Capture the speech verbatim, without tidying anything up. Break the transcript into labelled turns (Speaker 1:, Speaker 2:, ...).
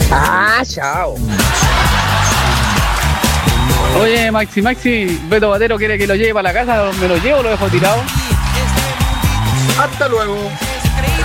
Speaker 1: Ah, chao.
Speaker 2: Oye, Maxi, Maxi, Beto Batero quiere que lo lleve para la casa, ¿me lo llevo o lo dejo tirado?
Speaker 1: Hasta luego.